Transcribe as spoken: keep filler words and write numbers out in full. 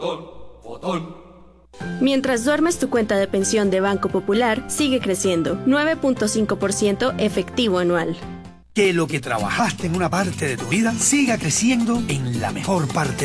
Mientras duermes, tu cuenta de pensión de Banco Popular sigue creciendo, nueve punto cinco por ciento efectivo anual. Que lo que trabajaste en una parte de tu vida siga creciendo en la mejor parte